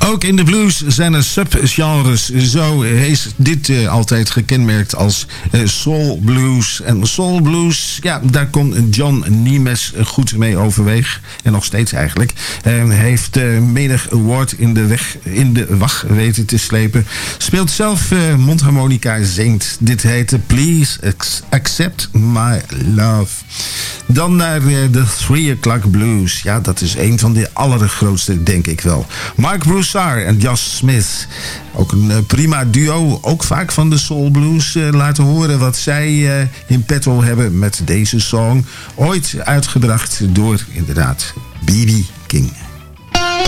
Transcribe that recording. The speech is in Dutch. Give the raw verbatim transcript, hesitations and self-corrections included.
Ook in de blues zijn er subgenres. Zo is dit uh, altijd gekenmerkt als uh, soul blues. En soul blues, ja, daar kon John Nemes goed mee overweg. En nog steeds eigenlijk. Uh, heeft uh, menig award in de, weg, in de wacht weten te slepen. Speelt zelf uh, mondharmonica, zingt. Dit heette Please Accept My Love. Dan naar uh, de Three O'Clock Blues. Ja, dat is een van de allergrootste, denk ik wel. Mark Broussard en Josh Smith. Ook een uh, prima duo. Ook vaak van de soul blues uh, laten horen wat zij uh, in petto hebben met deze song. Ooit uitgebracht door, inderdaad, B B King.